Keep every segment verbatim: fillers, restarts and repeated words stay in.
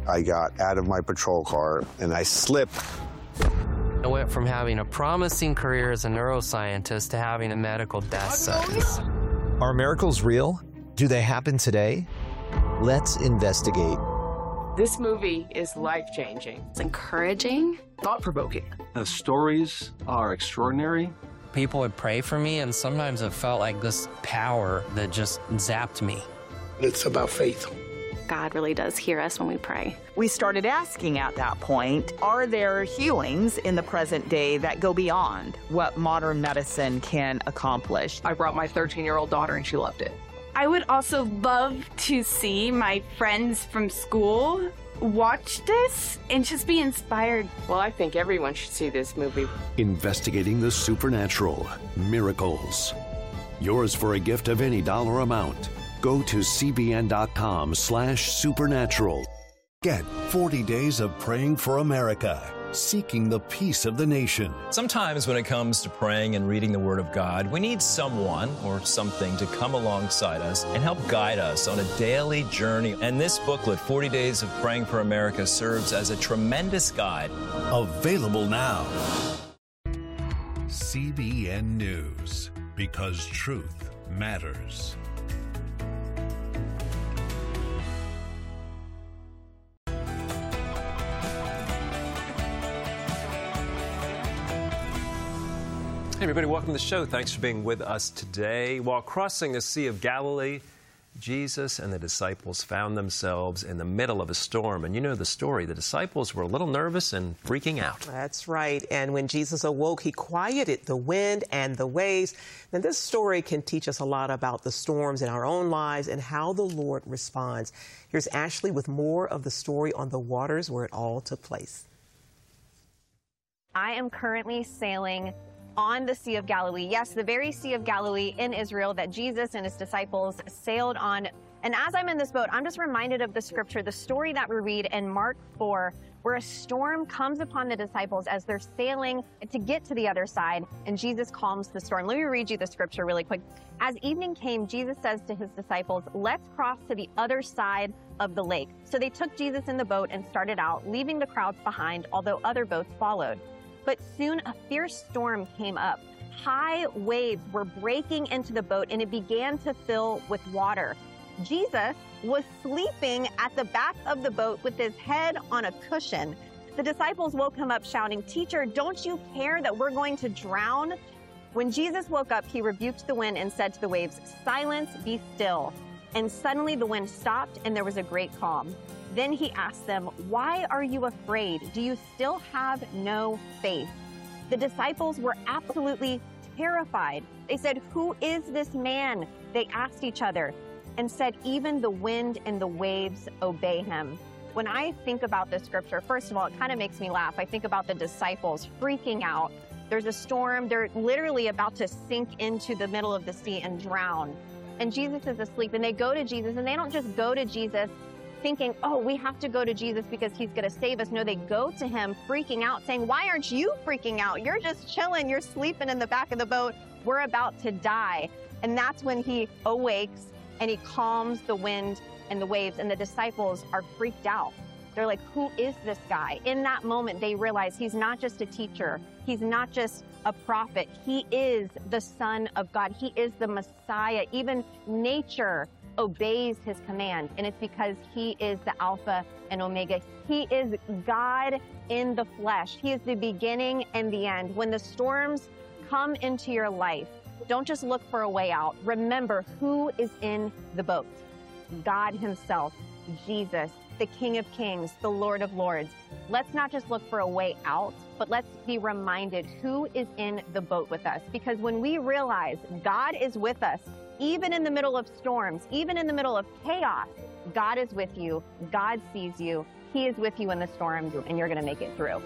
I got out of my patrol car and I slipped. I went from having a promising career as a neuroscientist to having a medical death sentence. Are miracles real? Do they happen today? Let's investigate. This movie is life-changing. It's encouraging. Thought-provoking. The stories are extraordinary. People would pray for me, and sometimes it felt like this power that just zapped me. It's about faith. God really does hear us when we pray. We started asking at that point, are there healings in the present day that go beyond what modern medicine can accomplish? I brought my thirteen-year-old daughter, and she loved it. I would also love to see my friends from school watch this and just be inspired. Well, I think everyone should see this movie. Investigating the supernatural, miracles. Yours for a gift of any dollar amount. Go to cbn.com slash supernatural. Get forty days of praying for America, seeking the peace of the nation. Sometimes when it comes to praying and reading the Word of God, we need someone or something to come alongside us and help guide us on a daily journey. And this booklet, forty days of Praying for America, serves as a tremendous guide. Available now. C B N News, because truth matters. Hey everybody, welcome to the show. Thanks for being with us today. While crossing the Sea of Galilee, Jesus and the disciples found themselves in the middle of a storm. And you know the story. The disciples were a little nervous and freaking out. That's right. And when Jesus awoke, he quieted the wind and the waves. Now, this story can teach us a lot about the storms in our own lives and how the Lord responds. Here's Ashley with more of the story on the waters where it all took place. I am currently sailing on the Sea of Galilee. Yes, the very Sea of Galilee in Israel that Jesus and his disciples sailed on. And as I'm in this boat, I'm just reminded of the scripture, the story that we read in Mark four, where a storm comes upon the disciples as they're sailing to get to the other side, and Jesus calms the storm. Let me read you the scripture really quick. As evening came, Jesus says to his disciples, "Let's cross to the other side of the lake." So they took Jesus in the boat and started out, leaving the crowds behind, although other boats followed. But soon a fierce storm came up. High waves were breaking into the boat, and it began to fill with water. Jesus was sleeping at the back of the boat with his head on a cushion. The disciples woke him up shouting, "Teacher, don't you care that we're going to drown?" When Jesus woke up, he rebuked the wind and said to the waves, "Silence, be still." And suddenly the wind stopped and there was a great calm. Then he asked them, "Why are you afraid? Do you still have no faith?" The disciples were absolutely terrified. They said, "Who is this man?" They asked each other and said, "Even the wind and the waves obey him." When I think about this scripture, first of all, it kind of makes me laugh. I think about the disciples freaking out. There's a storm. They're literally about to sink into the middle of the sea and drown. And Jesus is asleep, and they go to Jesus, and they don't just go to Jesus thinking, "Oh, we have to go to Jesus because he's going to save us." No, they go to him freaking out, saying, "Why aren't you freaking out? You're just chilling. You're sleeping in the back of the boat. We're about to die." And that's when he awakes and he calms the wind and the waves, and the disciples are freaked out. They're like, "Who is this guy?" In that moment, they realize he's not just a teacher. He's not just a prophet. He is the Son of God. He is the Messiah. Even nature obeys his command, and it's because he is the Alpha and Omega. He is God in the flesh. He is the beginning and the end. When the storms come into your life, don't just look for a way out. Remember who is in the boat. God himself, Jesus, the King of Kings, the Lord of Lords. Let's not just look for a way out, but let's be reminded who is in the boat with us. Because when we realize God is with us, even in the middle of storms, even in the middle of chaos, God is with you. God sees you. He is with you in the storm, and you're going to make it through.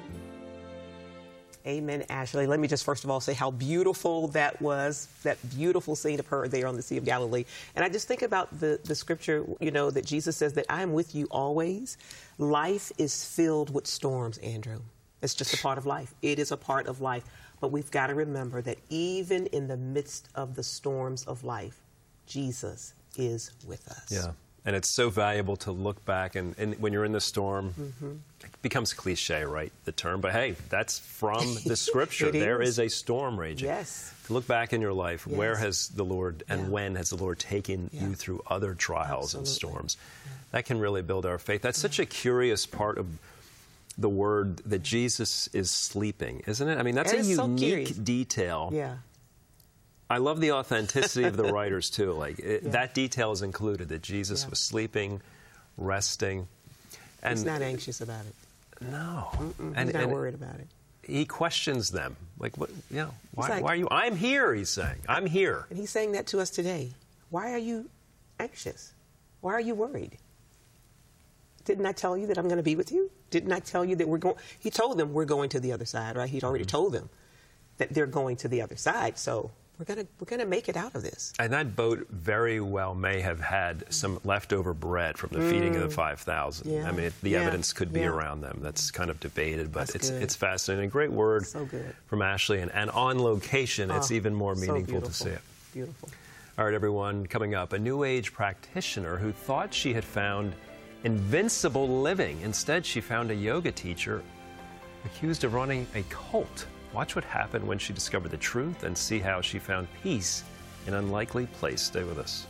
Amen, Ashley. Let me just first of all say how beautiful that was, that beautiful scene of her there on the Sea of Galilee. And I just think about the, the scripture, you know, that Jesus says that I am with you always. Life is filled with storms, Andrew. It's just a part of life. It is a part of life. But we've got to remember that even in the midst of the storms of life, Jesus is with us. Yeah. And it's so valuable to look back, and, and when you're in the storm, Mm-hmm. it becomes cliche, right, the term, but hey, that's from the Scripture. There is. is a storm raging. Yes. To look back in your life, Yes. where has the Lord and Yeah. when has the Lord taken Yeah. you through other trials and Absolutely. storms? That can really build our faith. That's such a curious part of the word that Jesus is sleeping, isn't it? I mean, that's That a is so unique curious. detail. Yeah. I love the authenticity of the writers, too. Like, it, Yeah. that detail is included, that Jesus Yeah. was sleeping, resting. And He's not anxious about it. No. Mm-mm. And, He's not and worried about it. He questions them. Like, what, you know, why, like- why are you? I'm here, he's saying. I'm here. And he's saying that to us today. Why are you anxious? Why are you worried? Didn't I tell you that I'm going to be with you? Didn't I tell you that we're going? He told them we're going to the other side, right? He'd already told them that they're going to the other side. So we're gonna we're gonna make it out of this. And that boat very well may have had some leftover bread from the feeding of the Mm. five thousand. Yeah. I mean, it, the Yeah. evidence could be Yeah. around them. That's kind of debated, but That's it's good. it's fascinating. A great word So good. from Ashley. And, and on location, it's Oh, even more so meaningful to beautiful. see it. Beautiful. All right, everyone, coming up, a New Age practitioner who thought she had found invincible living. Instead, she found a yoga teacher accused of running a cult. Watch what happened when she discovered the truth and see how she found peace in an unlikely place. Stay with us.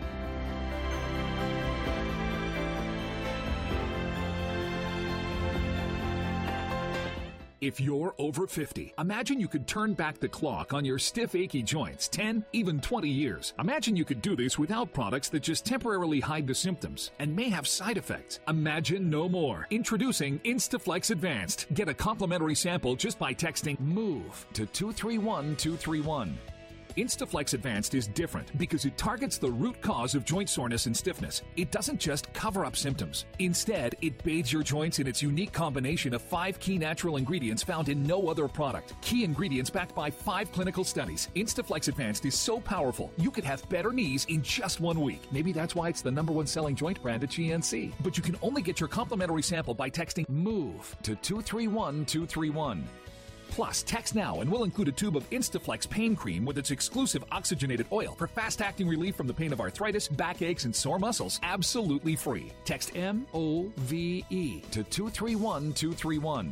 If you're over fifty, imagine you could turn back the clock on your stiff, achy joints ten, even twenty years. Imagine you could do this without products that just temporarily hide the symptoms and may have side effects. Imagine no more. Introducing Instaflex Advanced. Get a complimentary sample just by texting MOVE to two three one two three one. Instaflex Advanced is different because it targets the root cause of joint soreness and stiffness. It doesn't just cover up symptoms. Instead, it bathes your joints in its unique combination of five key natural ingredients found in no other product. Key ingredients backed by five clinical studies. Instaflex Advanced is so powerful, you could have better knees in just one week. Maybe that's why it's the number one selling joint brand at G N C. But you can only get your complimentary sample by texting MOVE to two three one two three one. Plus, text now and we'll include a tube of Instaflex pain cream with its exclusive oxygenated oil for fast-acting relief from the pain of arthritis, backaches, and sore muscles. Absolutely free. Text M O V E to two three one two three one.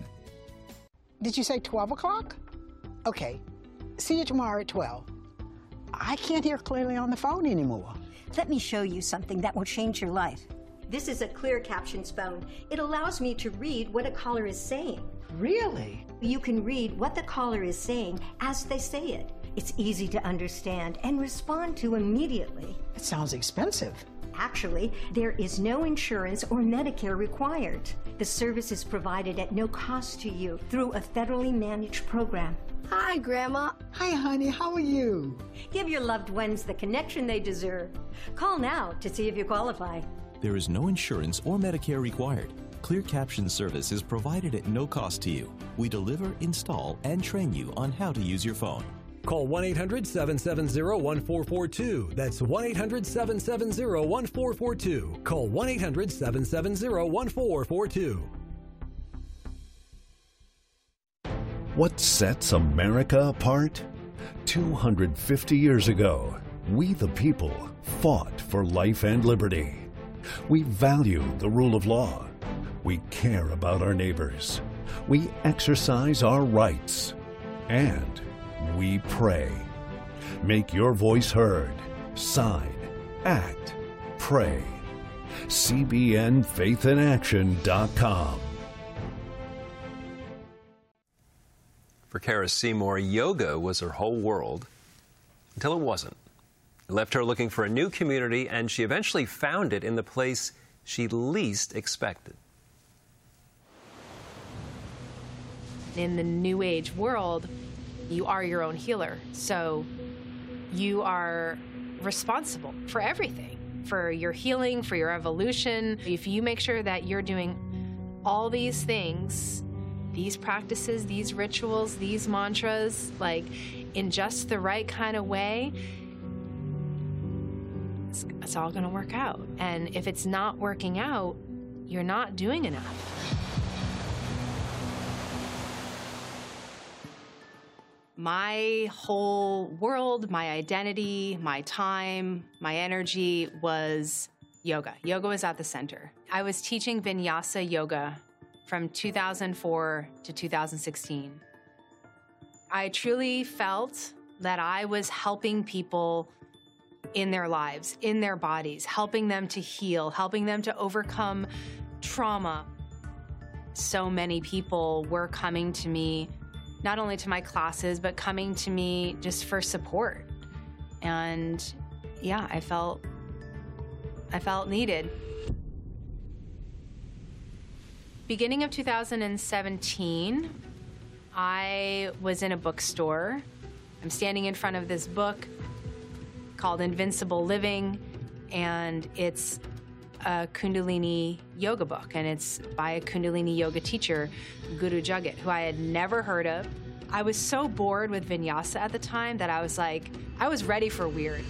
Did you say twelve o'clock? Okay. See you tomorrow at twelve. I can't hear clearly on the phone anymore. Let me show you something that will change your life. This is a clear captions phone. It allows me to read what a caller is saying. Really? You can read what the caller is saying as they say it. It's easy to understand and respond to immediately. It sounds expensive. Actually, there is no insurance or Medicare required. The service is provided at no cost to you through a federally managed program. Hi, Grandma. Hi, honey. How are you? Give your loved ones the connection they deserve. Call now to see if you qualify. There is no insurance or Medicare required. Clear Caption service is provided at no cost to you. We deliver, install, and train you on how to use your phone. Call one eight hundred seven seven zero one four four two. That's one eight hundred seven seven zero one four four two. Call one eight hundred seven seven zero one four four two. What sets America apart? two hundred fifty years ago, we the people fought for life and liberty. We value the rule of law. We care about our neighbors. We exercise our rights. And we pray. Make your voice heard. Sign. Act. Pray. C B N faith in action dot com. For Kara Seymour, yoga was her whole world until it wasn't. It left her looking for a new community, and she eventually found it in the place she least expected. In the New Age world, you are your own healer. So you are responsible for everything, for your healing, for your evolution. If you make sure that you're doing all these things, these practices, these rituals, these mantras, like in just the right kind of way, it's, it's all going to work out. And if it's not working out, you're not doing enough. My whole world, my identity, my time, my energy was yoga. Yoga was at the center. I was teaching Vinyasa yoga from two thousand four to two thousand sixteen. I truly felt that I was helping people in their lives, in their bodies, helping them to heal, helping them to overcome trauma. So many people were coming to me, not only to my classes, but coming to me just for support. And yeah, I felt, I felt needed. Beginning of two thousand seventeen, I was in a bookstore. I'm standing in front of this book called Invincible Living, and it's a Kundalini yoga book, and it's by a Kundalini yoga teacher, Guru Jagat, who I had never heard of. I was so bored with Vinyasa at the time that I was like, I was ready for weird.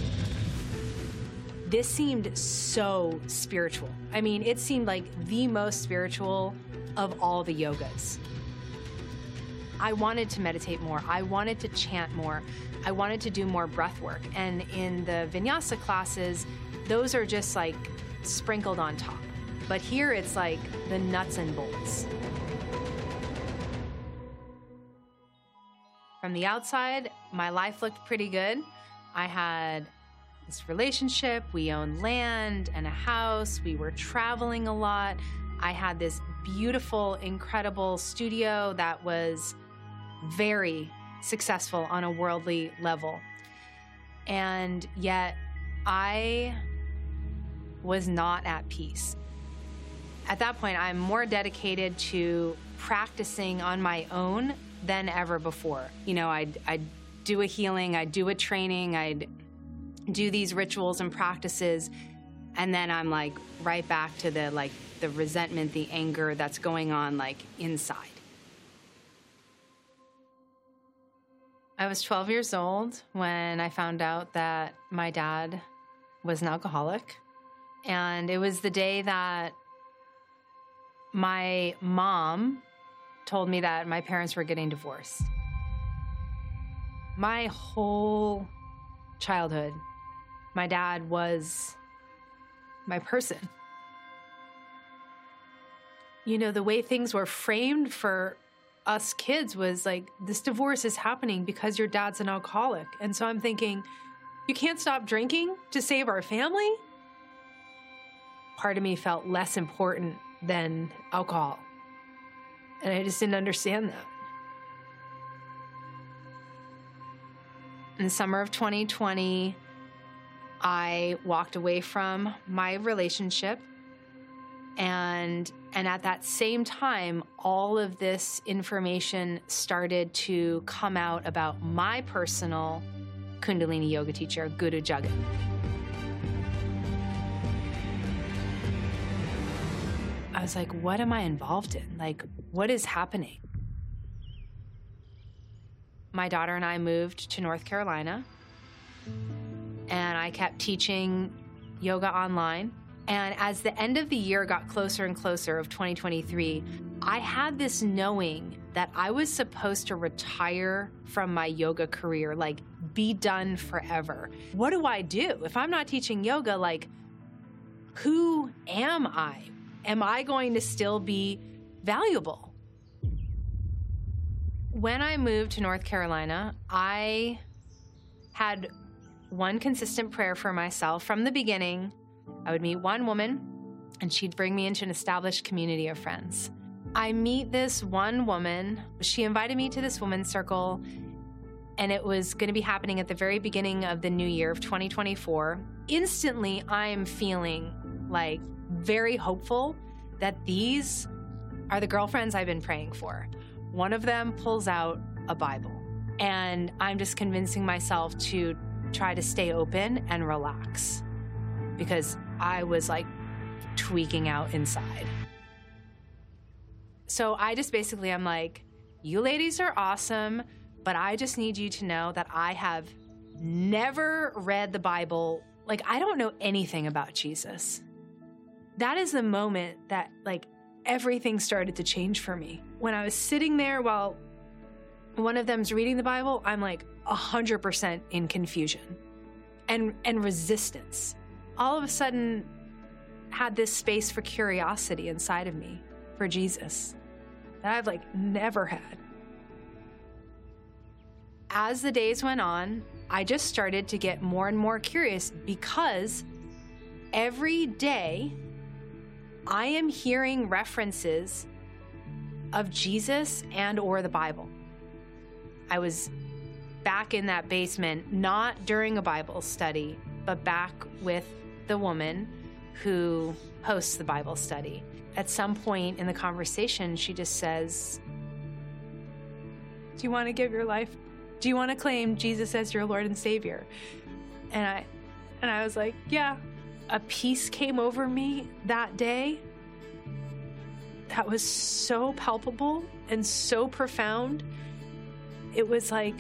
This seemed so spiritual. I mean, it seemed like the most spiritual of all the yogas. I wanted to meditate more. I wanted to chant more. I wanted to do more breath work. And in the Vinyasa classes, those are just like sprinkled on top. But here it's like the nuts and bolts. From the outside, my life looked pretty good. I had this relationship, we owned land and a house, we were traveling a lot. I had this beautiful, incredible studio that was very successful on a worldly level. And yet I was not at peace. At that point, I'm more dedicated to practicing on my own than ever before. You know, I'd, I'd do a healing, I'd do a training, I'd do these rituals and practices, and then I'm like right back to the like the resentment, the anger that's going on like inside. I was twelve years old when I found out that my dad was an alcoholic. And it was the day that my mom told me that my parents were getting divorced. My whole childhood, my dad was my person. You know, the way things were framed for us kids was like, this divorce is happening because your dad's an alcoholic. And so I'm thinking, you can't stop drinking to save our family? Part of me felt less important than alcohol. And I just didn't understand that. In the summer of twenty twenty, I walked away from my relationship. And, and at that same time, all of this information started to come out about my personal Kundalini yoga teacher, Guru Jagat. I was like, what am I involved in? Like, what is happening? My daughter and I moved to North Carolina, and I kept teaching yoga online. And as the end of the year got closer and closer of twenty twenty-three, I had this knowing that I was supposed to retire from my yoga career, like be done forever. What do I do? If I'm not teaching yoga, like, who am I? Am I going to still be valuable? When I moved to North Carolina, I had one consistent prayer for myself from the beginning. I would meet one woman, and she'd bring me into an established community of friends. I meet this one woman. She invited me to this women's circle, and it was going to be happening at the very beginning of the new year of twenty twenty-four. Instantly, I'm feeling like very hopeful that these are the girlfriends I've been praying for. One of them pulls out a Bible, and I'm just convincing myself to try to stay open and relax, because I was like tweaking out inside. So I just basically, I'm like, you ladies are awesome, but I just need you to know that I have never read the Bible. Like, I don't know anything about Jesus. That is the moment that like everything started to change for me. When I was sitting there while one of them's reading the Bible, I'm like one hundred percent in confusion and, and resistance. All of a sudden, had this space for curiosity inside of me for Jesus that I've like never had. As the days went on, I just started to get more and more curious because every day I am hearing references of Jesus and or the Bible. I was back in that basement, not during a Bible study, but back with the woman who hosts the Bible study. At some point in the conversation, she just says, "Do you want to give your life? Do you want to claim Jesus as your Lord and Savior?" And I, and I was like, yeah. A peace came over me that day that was so palpable and so profound. It was like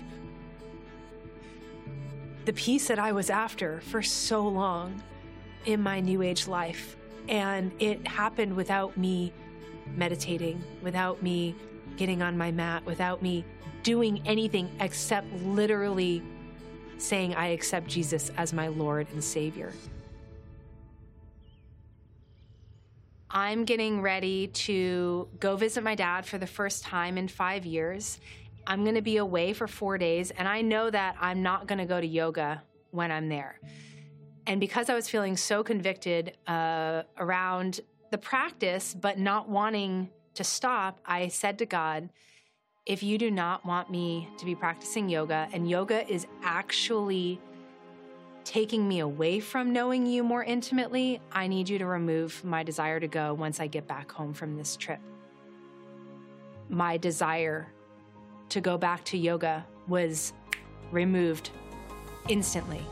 the peace that I was after for so long in my New Age life. And it happened without me meditating, without me getting on my mat, without me doing anything except literally saying, I accept Jesus as my Lord and Savior. I'm getting ready to go visit my dad for the first time in five years. I'm going to be away for four days, and I know that I'm not going to go to yoga when I'm there. And because I was feeling so convicted uh, around the practice, but not wanting to stop, I said to God, if you do not want me to be practicing yoga, and yoga is actually taking me away from knowing you more intimately, I need you to remove my desire to go once I get back home from this trip. My desire to go back to yoga was removed instantly.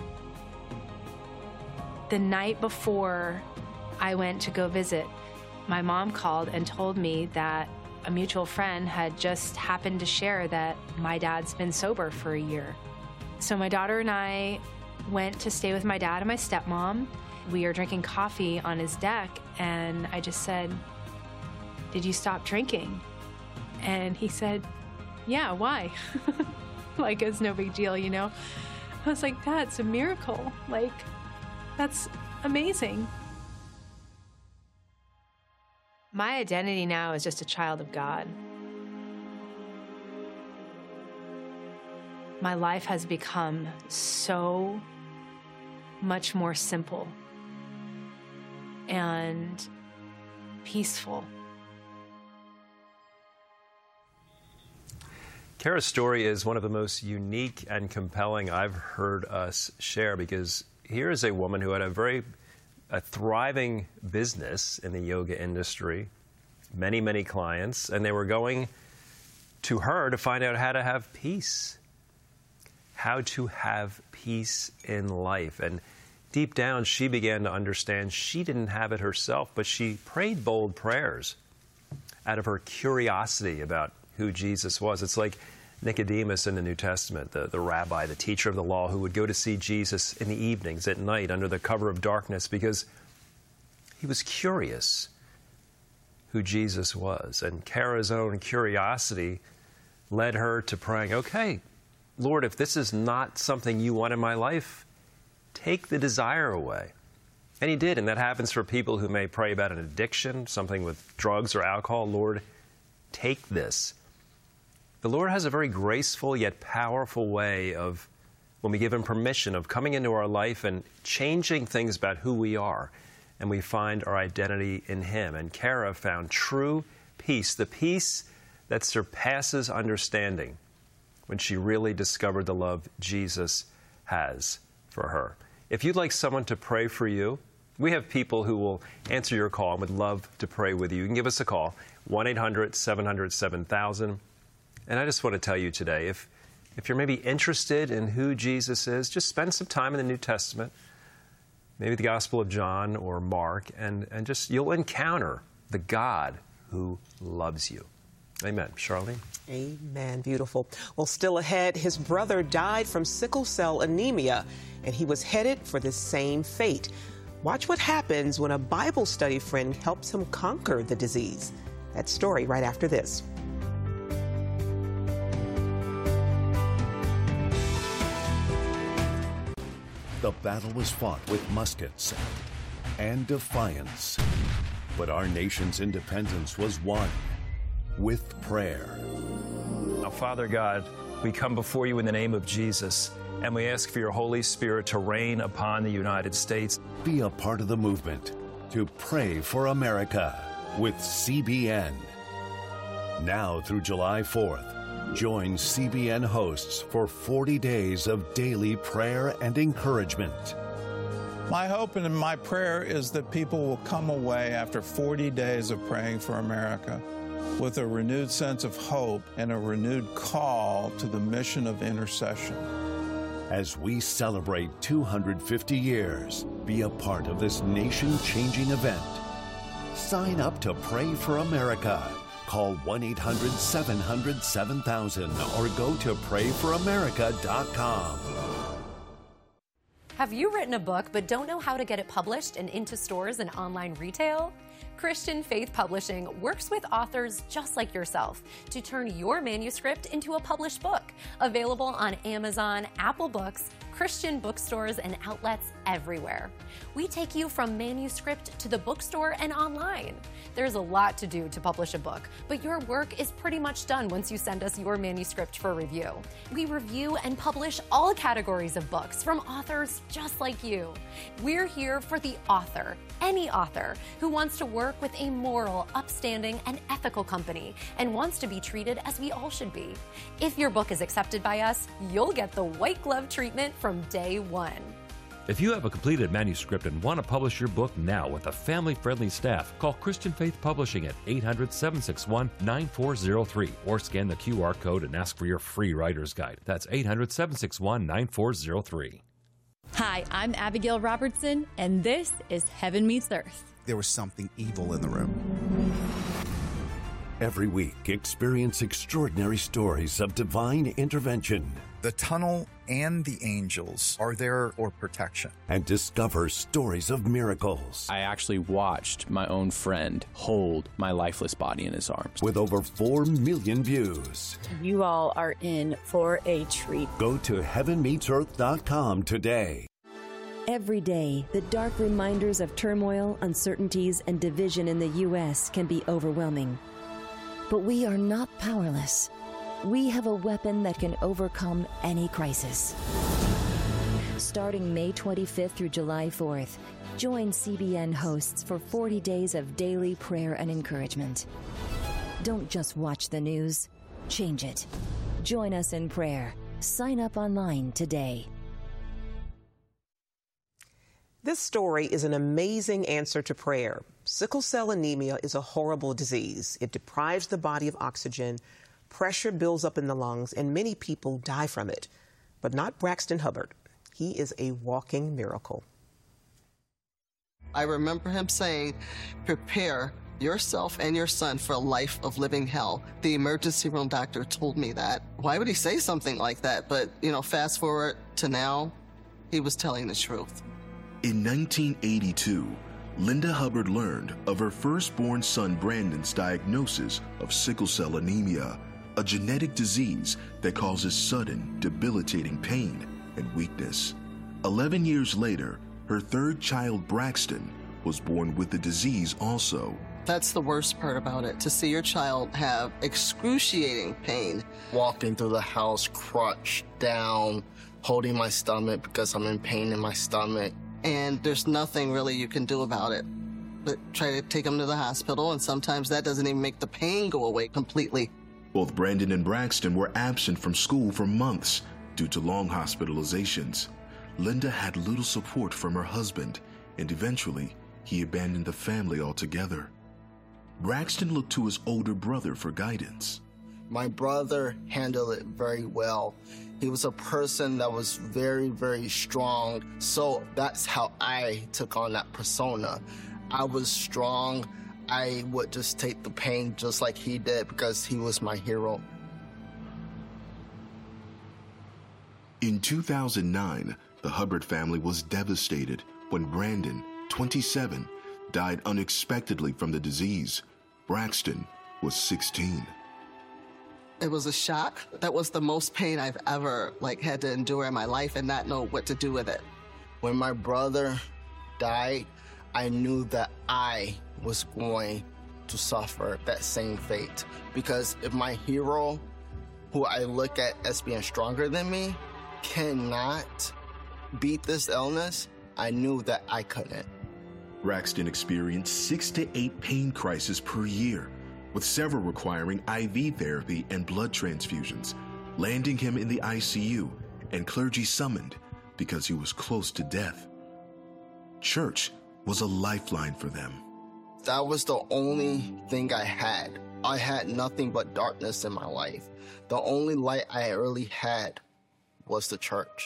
The night before I went to go visit, my mom called and told me that a mutual friend had just happened to share that my dad's been sober for a year. So my daughter and I went to stay with my dad and my stepmom. We were drinking coffee on his deck, and I just said, "Did you stop drinking?" And he said, "Yeah, why?" Like it's no big deal, you know? I was like, that's a miracle. Like, that's amazing. My identity now is just a child of God. My life has become so much more simple and peaceful. Kara's story is one of the most unique and compelling I've heard us share, because here is a woman who had a very a thriving business in the yoga industry, many, many clients, and they were going to her to find out how to have peace, how to have peace in life. And deep down, she began to understand she didn't have it herself, but she prayed bold prayers out of her curiosity about who Jesus was. It's like Nicodemus in the New Testament, the, the rabbi, the teacher of the law, who would go to see Jesus in the evenings, at night, under the cover of darkness, because he was curious who Jesus was. And Kara's own curiosity led her to praying, okay, Lord, if this is not something you want in my life, take the desire away. And he did, and that happens for people who may pray about an addiction, something with drugs or alcohol. Lord, take this. The Lord has a very graceful yet powerful way of, when we give him permission, of coming into our life and changing things about who we are, and we find our identity in him. And Kara found true peace, the peace that surpasses understanding, when she really discovered the love Jesus has for her. If you'd like someone to pray for you, we have people who will answer your call and would love to pray with you. You can give us a call, one eight hundred seven hundred seven thousand. And I just want to tell you today, if, if you're maybe interested in who Jesus is, just spend some time in the New Testament, maybe the Gospel of John or Mark, and, and just you'll encounter the God who loves you. Amen. Charlene? Amen. Beautiful. Well, still ahead, his brother died from sickle cell anemia, and he was headed for the same fate. Watch what happens when a Bible study friend helps him conquer the disease. That story right after this. The battle was fought with muskets and defiance. But our nation's independence was won with prayer. Now, Father God, we come before you in the name of Jesus, and we ask for your Holy Spirit to reign upon the United States. Be a part of the movement to pray for America with C B N. Now through July fourth, join C B N hosts for forty days of daily prayer and encouragement. My hope and my prayer is that people will come away after forty days of praying for America with a renewed sense of hope and a renewed call to the mission of intercession. As we celebrate two hundred fifty years, be a part of this nation-changing event. Sign up to Pray for America. Call one eight hundred seven hundred seven thousand or go to pray for america dot com. Have you written a book but don't know how to get it published and into stores and online retail? Christian Faith Publishing works with authors just like yourself to turn your manuscript into a published book. Available on Amazon, Apple Books, Christian bookstores, and outlets everywhere. We take you from manuscript to the bookstore and online. There's a lot to do to publish a book, but your work is pretty much done once you send us your manuscript for review. We review and publish all categories of books from authors just like you. We're here for the author, any author, who wants to work with a moral, upstanding, and ethical company and wants to be treated as we all should be. If your book is accepted by us, you'll get the white glove treatment from day one. If you have a completed manuscript and want to publish your book now with a family-friendly staff, call Christian Faith Publishing at eight hundred, seven six one, nine four zero three or scan the Q R code and ask for your free writer's guide. That's eight hundred, seven six one, nine four zero three. Hi, I'm Abigail Robertson, and this is Heaven Meets Earth. There was something evil in the room. Every week, experience extraordinary stories of divine intervention. The tunnel and the angels are there for protection. And discover stories of miracles. I actually watched my own friend hold my lifeless body in his arms. With over four million views. You all are in for a treat. Go to heaven meets earth dot com today. Every day, the dark reminders of turmoil, uncertainties, and division in the U S can be overwhelming. But we are not powerless. We have a weapon that can overcome any crisis. Starting May twenty-fifth through July fourth, join C B N hosts for forty days of daily prayer and encouragement. Don't just watch the news, change it. Join us in prayer. Sign up online today. This story is an amazing answer to prayer. Sickle cell anemia is a horrible disease. It deprives the body of oxygen, pressure builds up in the lungs, and many people die from it. But not Braxton Hubbard. He is a walking miracle. I remember him saying, prepare yourself and your son for a life of living hell. The emergency room doctor told me that. Why would he say something like that? But, you know, fast forward to now, he was telling the truth. In nineteen eighty-two, Linda Hubbard learned of her firstborn son Brandon's diagnosis of sickle cell anemia, a genetic disease that causes sudden, debilitating pain and weakness. Eleven years later, her third child, Braxton, was born with the disease also. That's the worst part about it, to see your child have excruciating pain. Walking through the house, crouched down, holding my stomach because I'm in pain in my stomach. And there's nothing really you can do about it. But try to take him to the hospital, and sometimes that doesn't even make the pain go away completely. Both Brandon and Braxton were absent from school for months due to long hospitalizations. Linda had little support from her husband, and eventually he abandoned the family altogether. Braxton looked to his older brother for guidance. My brother handled it very well. He was a person that was very, very strong. So that's how I took on that persona. I was strong. I would just take the pain just like he did because he was my hero. In two thousand nine, the Hubbard family was devastated when Brandon, twenty-seven, died unexpectedly from the disease. Braxton was sixteen. It was a shock. That was the most pain I've ever like had to endure in my life and not know what to do with it. When my brother died, I knew that I was going to suffer that same fate. Because if my hero, who I look at as being stronger than me, cannot beat this illness, I knew that I couldn't. Braxton experienced six to eight pain crises per year, with several requiring I V therapy and blood transfusions, landing him in the I C U and clergy summoned because he was close to death. Church was a lifeline for them. That was the only thing I had. I had nothing but darkness in my life. The only light I really had was the church.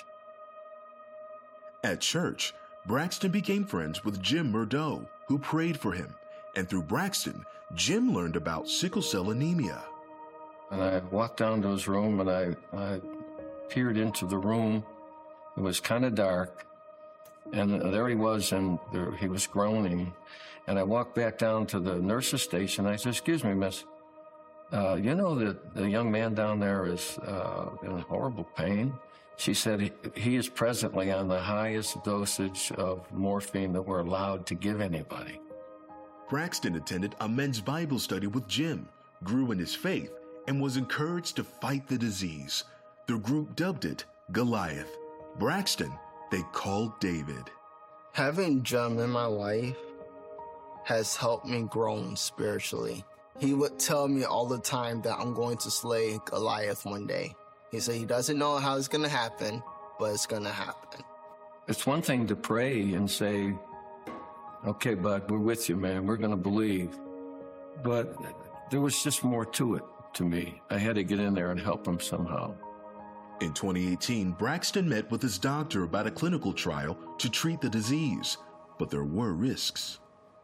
At church, Braxton became friends with Jim Murdo, who prayed for him. And through Braxton, Jim learned about sickle cell anemia. And I walked down to his room and I, I peered into the room. It was kind of dark. And there he was, and there, he was groaning. And I walked back down to the nurse's station. I said, excuse me, miss, uh, you know that the young man down there is uh, in horrible pain? She said he, he is presently on the highest dosage of morphine that we're allowed to give anybody. Braxton attended a men's Bible study with Jim, grew in his faith, and was encouraged to fight the disease. The group dubbed it Goliath. Braxton, they called David. Having Jim in my life has helped me grow spiritually. He would tell me all the time that I'm going to slay Goliath one day. He said he doesn't know how it's going to happen, but it's going to happen. It's one thing to pray and say, okay, bud, we're with you, man. We're going to believe. But there was just more to it to me. I had to get in there and help him somehow. In twenty eighteen, Braxton met with his doctor about a clinical trial to treat the disease, but there were risks.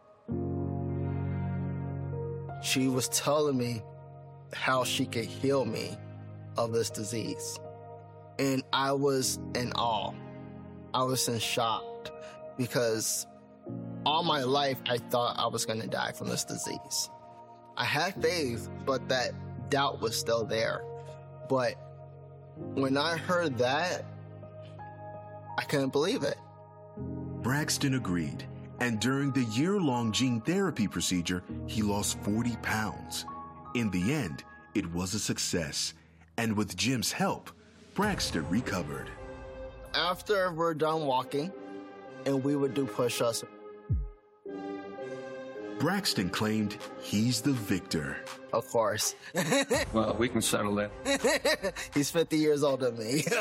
She was telling me how she could heal me of this disease. And I was in awe. I was in shock because all my life I thought I was going to die from this disease. I had faith, but that doubt was still there. But when I heard that, I couldn't believe it. Braxton agreed, and during the year-long gene therapy procedure, he lost forty pounds. In the end, it was a success, and with Jim's help, Braxton recovered. After we're done walking, and we would do push-ups, Braxton claimed he's the victor. Of course. Well, we can settle that. He's fifty years older than me.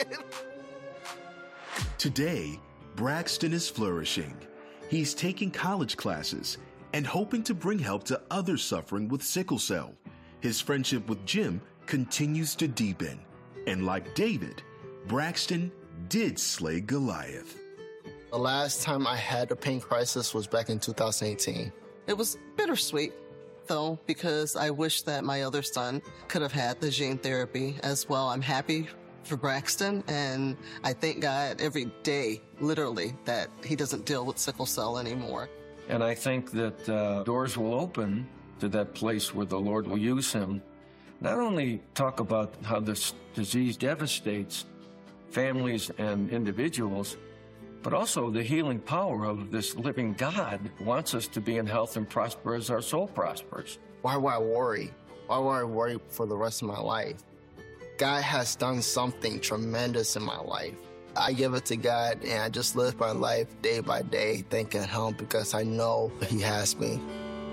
Today, Braxton is flourishing. He's taking college classes and hoping to bring help to others suffering with sickle cell. His friendship with Jim continues to deepen. And like David, Braxton did slay Goliath. The last time I had a pain crisis was back in two thousand eighteen. It was bittersweet, though, because I wish that my other son could have had the gene therapy as well. I'm happy for Braxton, and I thank God every day, literally, that he doesn't deal with sickle cell anymore. And I think that uh, doors will open to that place where the Lord will use him. Not only talk about how this disease devastates families and individuals, but also the healing power of this living God wants us to be in health and prosper as our soul prospers. Why would I worry? Why would I worry for the rest of my life? God has done something tremendous in my life. I give it to God, and I just live my life day by day thanking him because I know he has me.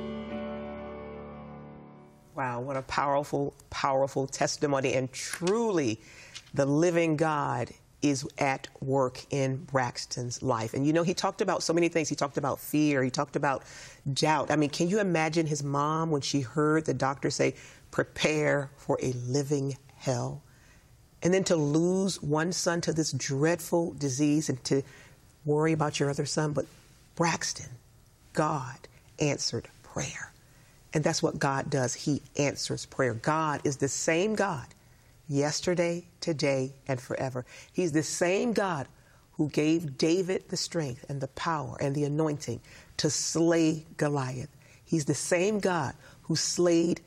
Wow, what a powerful, powerful testimony. And truly, the living God is at work in Braxton's life. And you know, he talked about so many things. He talked about fear. He talked about doubt. I mean, can you imagine his mom when she heard the doctor say, prepare for a living hell? And then to lose one son to this dreadful disease and to worry about your other son. But Braxton, God answered prayer. And that's what God does. He answers prayer. God is the same God yesterday, today, and forever. He's the same God who gave David the strength and the power and the anointing to slay Goliath. He's the same God who slayed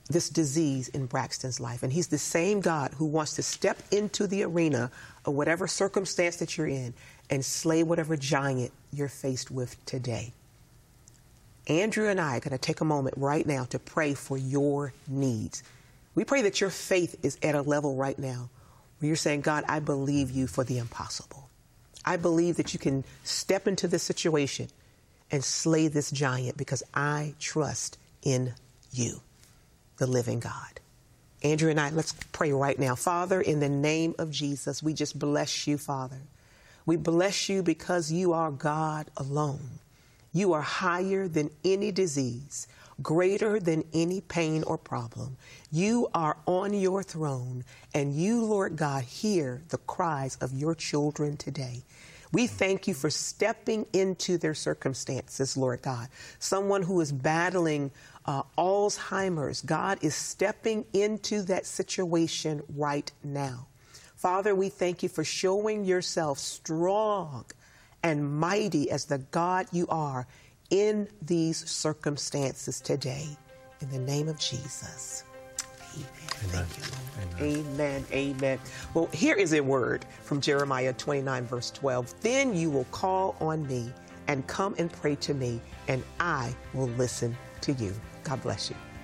this disease in Braxton's life. And he's the same God who wants to step into the arena of whatever circumstance that you're in and slay whatever giant you're faced with today. Andrew and I are going to take a moment right now to pray for your needs. We pray that your faith is at a level right now where you're saying, God, I believe you for the impossible. I believe that you can step into this situation and slay this giant because I trust in you, the living God. Andrew and I, let's pray right now. Father, in the name of Jesus, we just bless you, Father. We bless you because you are God alone. You are higher than any disease, greater than any pain or problem. You are on your throne, and you, Lord God, hear the cries of your children today. We thank you for stepping into their circumstances, Lord God. Someone who is battling uh, Alzheimer's, God is stepping into that situation right now. Father, we thank you for showing yourself strong and mighty as the God you are in these circumstances today. In the name of Jesus. Amen. Amen. Thank you, Lord. Amen. Amen. Amen. Well, here is a word from Jeremiah twenty-nine, verse twelve. Then you will call on me and come and pray to me, and I will listen to you. God bless you.